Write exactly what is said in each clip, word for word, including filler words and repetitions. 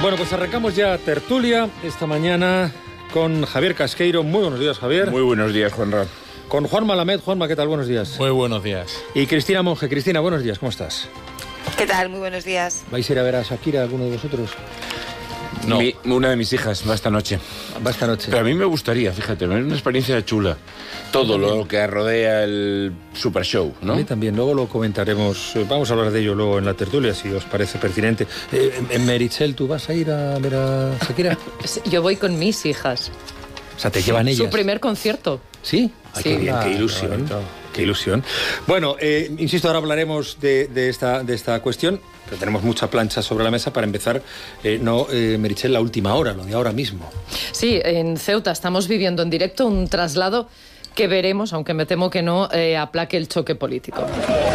Bueno, pues arrancamos ya tertulia esta mañana con Javier Casqueiro. Muy buenos días, Javier. Muy buenos días, Juanra. Con Juan Malamed. Juanma, ¿qué tal? Buenos días. Muy buenos días. Y Cristina Monge. Cristina, buenos días, ¿cómo estás? ¿Qué tal? Muy buenos días. ¿Vais a ir a ver a Shakira, alguno de vosotros? No. Mi, una de mis hijas va esta noche. Va esta noche. Pero a mí me gustaría, fíjate, es una experiencia chula. Todo lo que rodea el Super Show, ¿no? A mí también, luego lo comentaremos. Vamos a hablar de ello luego en la tertulia, si os parece pertinente. Eh, en Meritxell, ¿tú vas a ir a ver a Shakira? Yo voy con mis hijas. O sea, te llevan ellas. Su primer concierto. ¿Sí? Ay, sí. Qué bien, Ah, qué ilusión. qué Qué ilusión. Bueno, eh, insisto, ahora hablaremos de, de, esta, de esta cuestión, pero tenemos mucha plancha sobre la mesa para empezar. Eh, no, eh, Meritxell, la última hora, lo de ahora mismo. Sí, en Ceuta estamos viviendo en directo un traslado que veremos, aunque me temo que no, eh, aplaque el choque político.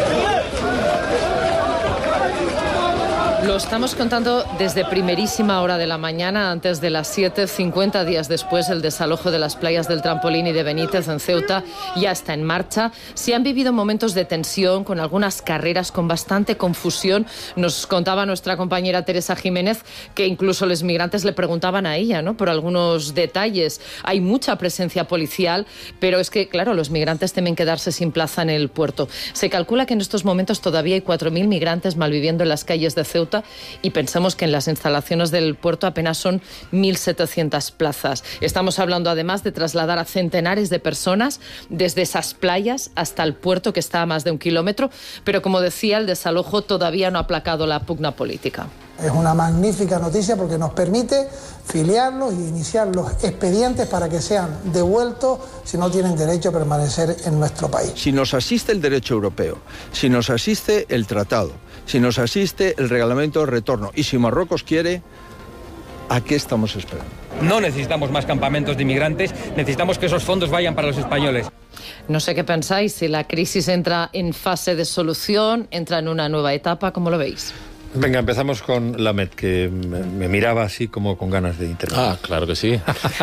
Lo estamos contando desde primerísima hora de la mañana, antes de las siete, cincuenta días después, el desalojo de las playas del Trampolín y de Benítez en Ceuta ya está en marcha. Se han vivido momentos de tensión, con algunas carreras, con bastante confusión. Nos contaba nuestra compañera Teresa Jiménez que incluso los migrantes le preguntaban a ella, ¿no?, por algunos detalles. Hay mucha presencia policial, pero es que, claro, los migrantes temen quedarse sin plaza en el puerto. Se calcula que en estos momentos todavía hay cuatro mil migrantes malviviendo en las calles de Ceuta, y pensamos que en las instalaciones del puerto apenas son mil setecientas plazas. Estamos hablando además de trasladar a centenares de personas desde esas playas hasta el puerto, que está a más de un kilómetro, pero como decía, el desalojo todavía no ha aplacado la pugna política. Es una magnífica noticia porque nos permite filiarlos y iniciar los expedientes para que sean devueltos si no tienen derecho a permanecer en nuestro país. Si nos asiste el derecho europeo, si nos asiste el tratado, si nos asiste el reglamento de retorno y si Marruecos quiere, ¿a qué estamos esperando? No necesitamos más campamentos de inmigrantes, necesitamos que esos fondos vayan para los españoles. No sé qué pensáis, si la crisis entra en fase de solución, entra en una nueva etapa, ¿cómo lo veis? Venga, empezamos con Lamed, que me, me miraba así como con ganas de intervenir. Ah, claro que sí.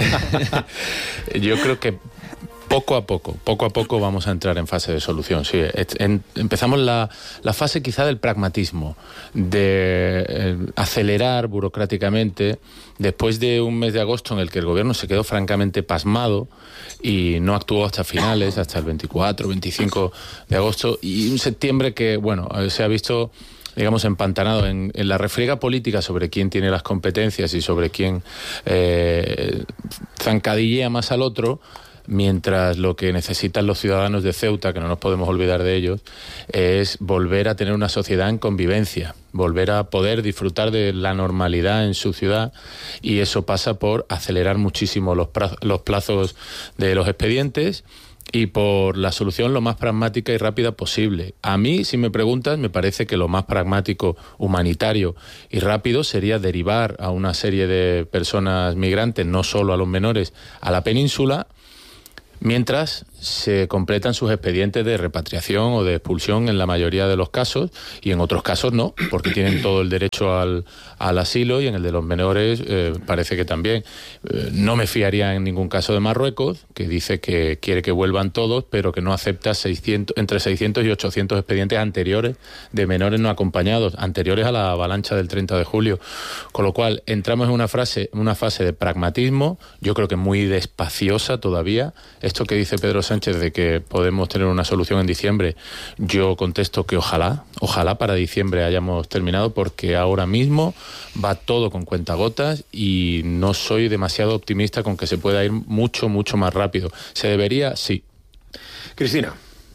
Yo creo que poco a poco, poco a poco vamos a entrar en fase de solución. Sí, en, empezamos la, la fase quizá del pragmatismo, de eh, acelerar burocráticamente, después de un mes de agosto en el que el gobierno se quedó francamente pasmado y no actuó hasta finales, hasta el veinticuatro, veinticinco de agosto, y un septiembre que, bueno, se ha visto, digamos, empantanado en, en la refriega política sobre quién tiene las competencias y sobre quién eh, zancadillea más al otro, mientras lo que necesitan los ciudadanos de Ceuta, que no nos podemos olvidar de ellos, es volver a tener una sociedad en convivencia, volver a poder disfrutar de la normalidad en su ciudad, y eso pasa por acelerar muchísimo los plazos, los plazos de los expedientes y por la solución lo más pragmática y rápida posible. A mí, si me preguntas, me parece que lo más pragmático, humanitario y rápido sería derivar a una serie de personas migrantes, no solo a los menores, a la península, mientras se completan sus expedientes de repatriación o de expulsión en la mayoría de los casos, y en otros casos no, porque tienen todo el derecho al, al asilo, y en el de los menores eh, parece que también. Eh, no me fiaría en ningún caso de Marruecos, que dice que quiere que vuelvan todos, pero que no acepta seiscientos, entre seiscientos y ochocientos expedientes anteriores de menores no acompañados, anteriores a la avalancha del treinta de julio. Con lo cual, entramos en una, frase, una fase de pragmatismo, yo creo que muy despaciosa todavía. Esto que dice Pedro Sánchez de que podemos tener una solución en diciembre, yo contesto que ojalá, ojalá para diciembre hayamos terminado, porque ahora mismo va todo con cuentagotas y no soy demasiado optimista con que se pueda ir mucho, mucho más rápido. ¿Se debería? Sí. Cristina.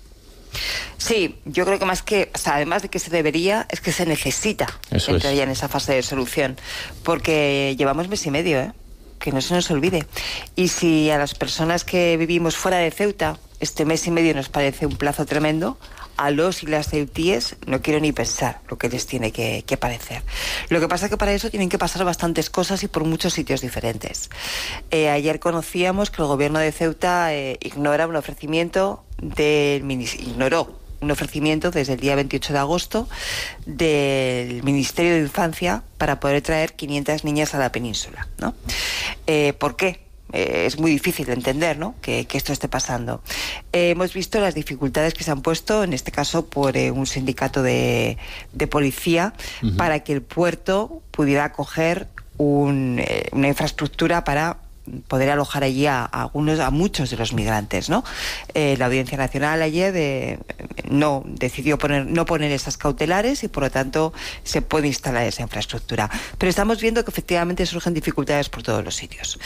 Sí, yo creo que más que, o sea, además de que se debería, es que se necesita entrar ya en esa fase de solución, porque llevamos mes y medio, ¿eh? Que no se nos olvide. Y si a las personas que vivimos fuera de Ceuta este mes y medio nos parece un plazo tremendo, a los y las ceutíes no quiero ni pensar lo que les tiene que, que parecer. Lo que pasa es que para eso tienen que pasar bastantes cosas y por muchos sitios diferentes. Eh, ayer conocíamos que el gobierno de Ceuta eh, ignora un ofrecimiento del ignoró un ofrecimiento desde el día veintiocho de agosto del Ministerio de Infancia para poder traer quinientas niñas a la península, ¿no? Eh, ¿Por qué? Eh, es muy difícil de entender, ¿no?, que, que esto esté pasando. Eh, hemos visto las dificultades que se han puesto, en este caso por eh, un sindicato de, de policía, uh-huh. para que el puerto pudiera acoger un, eh, una infraestructura para poder alojar allí a, a algunos, a muchos de los migrantes, ¿no? Eh, la Audiencia Nacional ayer eh, no decidió poner, no poner esas cautelares y por lo tanto se puede instalar esa infraestructura. Pero estamos viendo que efectivamente surgen dificultades por todos los sitios.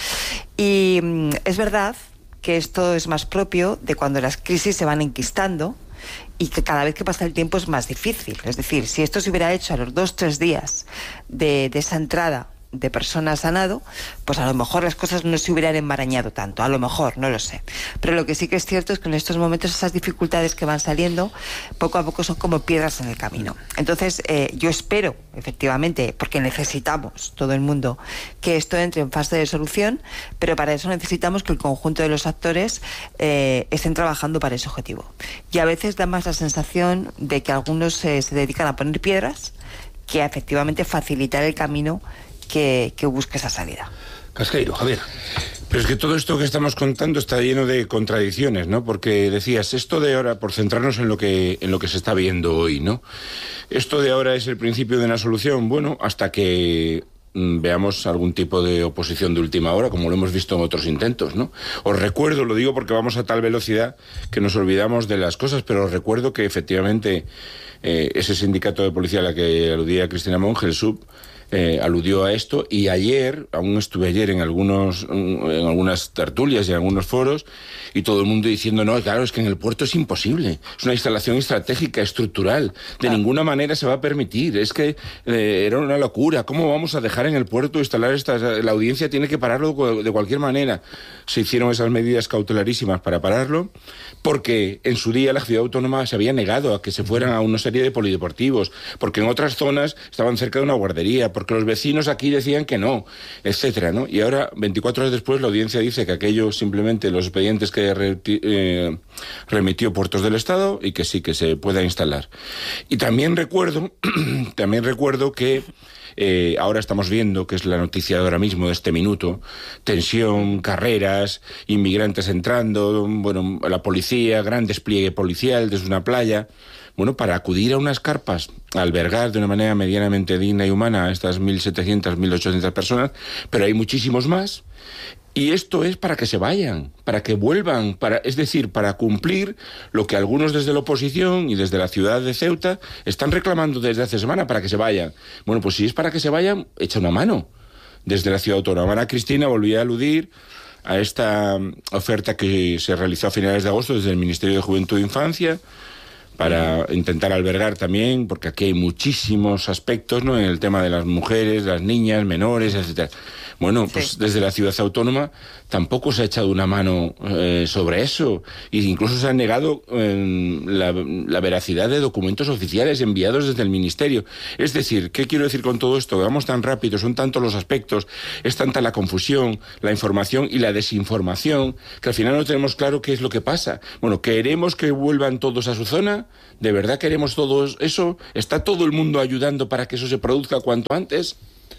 Y mm, es verdad que esto es más propio de cuando las crisis se van enquistando y que cada vez que pasa el tiempo es más difícil. Es decir, si esto se hubiera hecho a los dos, tres días de, de esa entrada de personas a nado, pues a lo mejor las cosas no se hubieran enmarañado tanto, a lo mejor, no lo sé. Pero lo que sí que es cierto es que en estos momentos esas dificultades que van saliendo, poco a poco son como piedras en el camino. Entonces, eh, yo espero, efectivamente, porque necesitamos, todo el mundo, que esto entre en fase de solución, pero para eso necesitamos que el conjunto de los actores eh, estén trabajando para ese objetivo. Y a veces da más la sensación de que algunos eh, se dedican a poner piedras que a efectivamente facilitar el camino Que, que busque esa salida. Casqueiro, Javier. Pero es que todo esto que estamos contando está lleno de contradicciones, ¿no? Porque decías, esto de ahora, por centrarnos en lo que, en lo que se está viendo hoy, ¿no? Esto de ahora es el principio de una solución, bueno, hasta que mmm, veamos algún tipo de oposición de última hora, como lo hemos visto en otros intentos, ¿no? Os recuerdo, lo digo porque vamos a tal velocidad que nos olvidamos de las cosas, pero os recuerdo que efectivamente eh, ese sindicato de policía a la que aludía Cristina Monge, el S U B, Eh, aludió a esto, y ayer, aún estuve ayer en algunos en algunas tertulias y en algunos foros, y todo el mundo diciendo, no, claro, es que en el puerto es imposible, es una instalación estratégica, estructural, de ah. ninguna manera se va a permitir, es que eh, era una locura, ¿cómo vamos a dejar en el puerto instalar estas? La audiencia tiene que pararlo de cualquier manera. Se hicieron esas medidas cautelarísimas para pararlo, porque en su día la ciudad autónoma se había negado a que se fueran a una serie de polideportivos, porque en otras zonas estaban cerca de una guardería, porque los vecinos aquí decían que no, etcétera, ¿no? Y ahora, veinticuatro horas después, la audiencia dice que aquello simplemente los expedientes que re, eh, remitió Puertos del Estado y que sí, que se pueda instalar. Y también recuerdo, también recuerdo que Eh, ahora estamos viendo, que es la noticia de ahora mismo, de este minuto, tensión, carreras, inmigrantes entrando, bueno, la policía, gran despliegue policial desde una playa, bueno, para acudir a unas carpas, a albergar de una manera medianamente digna y humana a estas mil setecientas, mil ochocientas personas, pero hay muchísimos más. Y esto es para que se vayan, para que vuelvan, para, es decir, para cumplir lo que algunos desde la oposición y desde la ciudad de Ceuta están reclamando desde hace semana, para que se vayan. Bueno, pues si es para que se vayan, echa una mano desde la ciudad autónoma. Ana Cristina volvía a aludir a esta oferta que se realizó a finales de agosto desde el Ministerio de Juventud e Infancia, para intentar albergar también, porque aquí hay muchísimos aspectos, ¿no?, en el tema de las mujeres, las niñas, menores, etcétera. Bueno, pues sí, desde la ciudad autónoma tampoco se ha echado una mano eh, sobre eso, e incluso se ha negado eh, la, la veracidad de documentos oficiales enviados desde el Ministerio. Es decir, ¿qué quiero decir con todo esto? Vamos tan rápido, son tantos los aspectos, es tanta la confusión, la información y la desinformación, que al final no tenemos claro qué es lo que pasa. Bueno, ¿queremos que vuelvan todos a su zona? ¿De verdad queremos todo eso? ¿Está todo el mundo ayudando para que eso se produzca cuanto antes?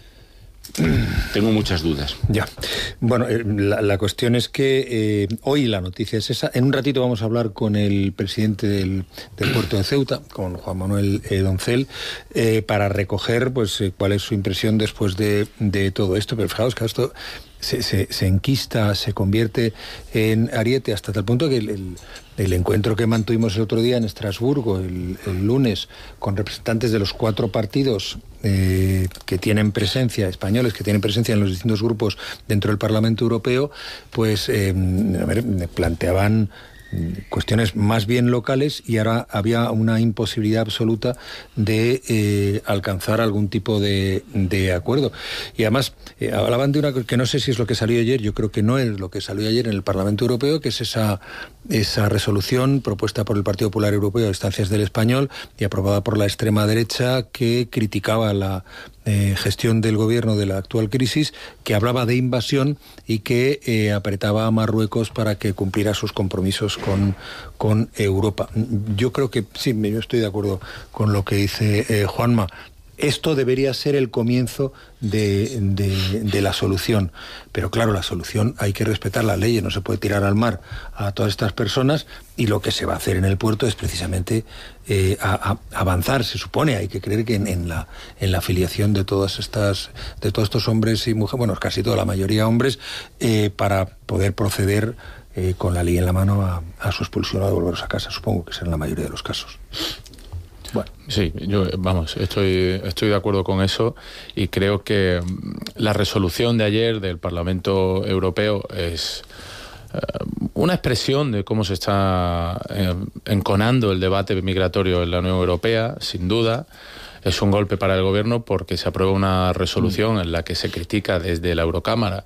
Tengo muchas dudas. Ya. Bueno, eh, la, la cuestión es que eh, hoy la noticia es esa. En un ratito vamos a hablar con el presidente del, del puerto de Ceuta, con Juan Manuel eh, Doncel, eh, para recoger pues eh, cuál es su impresión después de, de todo esto. Pero fijaos que esto se, se, se enquista, se convierte en ariete hasta tal punto que el, el, el encuentro que mantuvimos el otro día en Estrasburgo, el, el lunes, con representantes de los cuatro partidos eh, que tienen presencia, españoles que tienen presencia en los distintos grupos dentro del Parlamento Europeo, pues eh, a ver, planteaban cuestiones más bien locales, y ahora había una imposibilidad absoluta de eh, alcanzar algún tipo de, de acuerdo. Y además eh, hablaban de una que no sé si es lo que salió ayer, yo creo que no es lo que salió ayer en el Parlamento Europeo, que es esa, esa resolución propuesta por el Partido Popular Europeo a instancias del Español y aprobada por la extrema derecha, que criticaba la Eh, gestión del gobierno de la actual crisis, que hablaba de invasión y que eh, apretaba a Marruecos para que cumpliera sus compromisos con, con Europa. Yo creo que sí, yo estoy de acuerdo con lo que dice eh, Juanma. esto debería ser el comienzo de, de, de la solución. Pero claro, la solución hay que respetar las leyes, no se puede tirar al mar a todas estas personas, y lo que se va a hacer en el puerto es precisamente eh, a, a avanzar, se supone, hay que creer que en, en la en la afiliación de todas estas de todos estos hombres y mujeres, bueno, casi toda la mayoría hombres, eh, para poder proceder eh, con la ley en la mano a, a su expulsión o a devolverlos a casa. Supongo que será en la mayoría de los casos. Bueno. Sí, yo, vamos, estoy, estoy de acuerdo con eso, y creo que la resolución de ayer del Parlamento Europeo es eh, una expresión de cómo se está eh, enconando el debate migratorio en la Unión Europea, sin duda. Es un golpe para el gobierno porque se aprueba una resolución en la que se critica desde la Eurocámara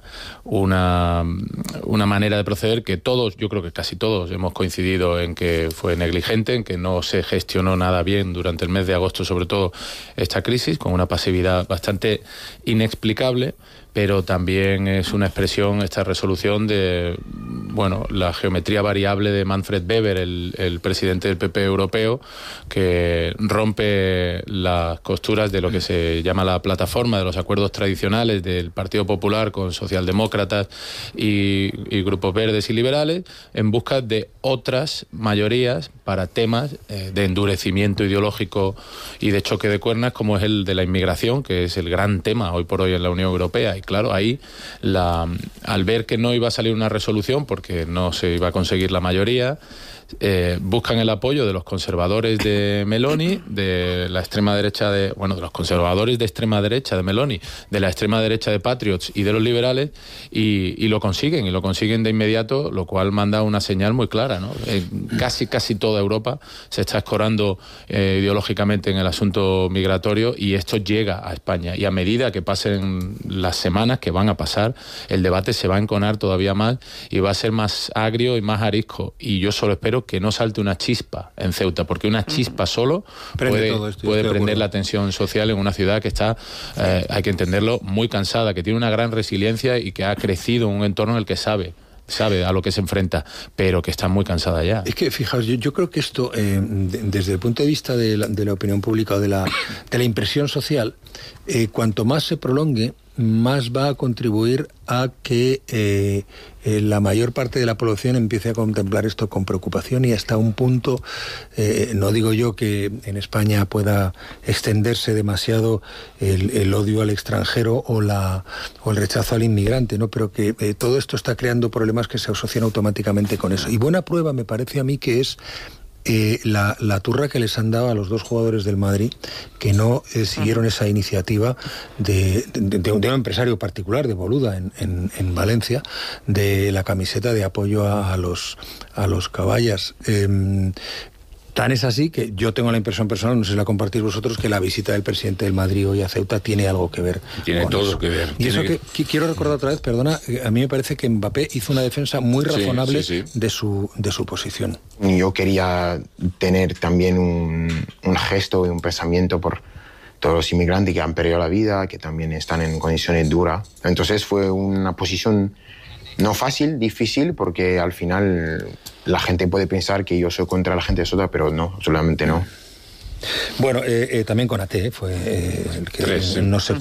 una, una manera de proceder que todos, yo creo que casi todos, hemos coincidido en que fue negligente, en que no se gestionó nada bien durante el mes de agosto, sobre todo esta crisis, con una pasividad bastante inexplicable. Pero también es una expresión, esta resolución, de bueno, la geometría variable de Manfred Weber, el, el presidente del P P europeo, que rompe las costuras de lo que se llama la plataforma de los acuerdos tradicionales del Partido Popular con socialdemócratas y, y grupos verdes y liberales, en busca de otras mayorías para temas eh, de endurecimiento ideológico y de choque de cuernas, como es el de la inmigración, que es el gran tema hoy por hoy en la Unión Europea. Y claro, ahí, la, al ver que no iba a salir una resolución porque no se iba a conseguir la mayoría, eh, buscan el apoyo de los conservadores de Meloni, de la extrema derecha de, bueno, de los conservadores de extrema derecha de Meloni, de la extrema derecha de Patriots y de los liberales, y, y lo consiguen, y lo consiguen de inmediato, lo cual manda una señal muy clara, ¿no? Eh, casi, casi toda Europa se está escorando eh, ideológicamente en el asunto migratorio, y esto llega a España, y a medida que pasen las semanas que van a pasar, el debate se va a enconar todavía más y va a ser más agrio y más arisco, y yo solo espero que no salte una chispa en Ceuta, porque una chispa solo puede, esto, puede prender la tensión social en una ciudad que está, eh, hay que entenderlo, muy cansada, que tiene una gran resiliencia y que ha crecido en un entorno en el que sabe sabe a lo que se enfrenta, pero que está muy cansada ya. Es que, fijaos, yo, yo creo que esto, eh, de, desde el punto de vista de la, de la opinión pública o de la, de la impresión social, eh, cuanto más se prolongue, más va a contribuir a que eh, eh, la mayor parte de la población empiece a contemplar esto con preocupación, y hasta un punto, eh, no digo yo que en España pueda extenderse demasiado el, el odio al extranjero o, la, o el rechazo al inmigrante, ¿no? Pero que eh, todo esto está creando problemas que se asocian automáticamente con eso. Y buena prueba me parece a mí que es Eh, la, la turra que les han dado a los dos jugadores del Madrid, que no eh, siguieron esa iniciativa de, de, de, un, de un empresario particular, de Boluda, en, en, en Valencia, de la camiseta de apoyo a, a los a los caballas. Eh, Tan es así que yo tengo la impresión personal, no sé si la compartís vosotros, que la visita del presidente del Madrid hoy a Ceuta tiene algo que ver. Tiene con todo eso. que ver. Y eso que, que quiero recordar otra vez, perdona, a mí me parece que Mbappé hizo una defensa muy razonable sí, sí, sí. de su de su posición. Yo quería tener también un, un gesto y un pensamiento por todos los inmigrantes que han perdido la vida, que también están en condiciones duras. Entonces fue una posición no fácil, difícil, porque al final la gente puede pensar que yo soy contra la gente de Ceuta, pero no, absolutamente no. Bueno, eh, eh, también con A T, fue eh, el que Tres, no se